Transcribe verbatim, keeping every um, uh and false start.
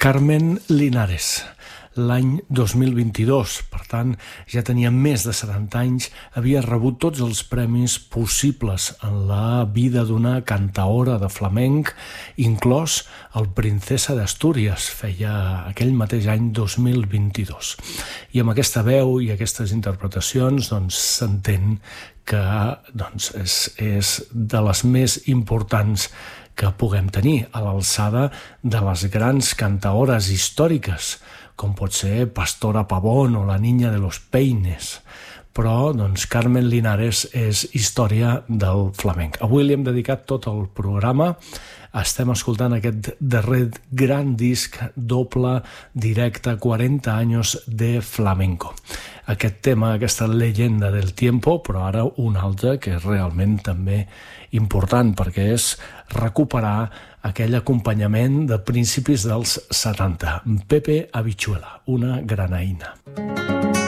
Carmen Linares, l'any dos mil vint-i-dos, per tant, ja tenia més de setanta anys, havia rebut tots els premis possibles en la vida d'una cantaora de flamenc, inclòs el Princesa d'Astúries, feia aquell mateix any dos mil vint-i-dos. I amb aquesta veu i aquestes interpretacions doncs, s'entén que doncs, és, és de les més importants que puguem tenir, a l'alçada de les grans cantaores històriques, com pot ser Pastora Pavón o la Niña de los Peines. Però doncs, Carmen Linares és història del flamenc. Avui li hem dedicat tot el programa. Estem escoltant aquest darrer gran disc doble directe, quaranta anys de flamenco. Aquest tema, aquesta leyenda del tiempo, però ara un altre que és realment també important, perquè és recuperar aquell acompanyament de principis dels setanta. Pepe Habichuela, una granaïna.